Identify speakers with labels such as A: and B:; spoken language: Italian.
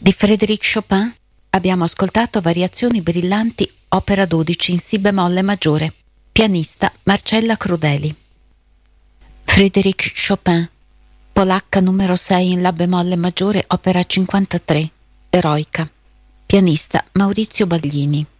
A: Di Frédéric Chopin abbiamo ascoltato Variazioni brillanti, opera 12 in Si bemolle maggiore, pianista Marcella Crudeli. Frédéric Chopin, polacca numero 6 in La bemolle maggiore, opera 53, Eroica, pianista Maurizio Baglini.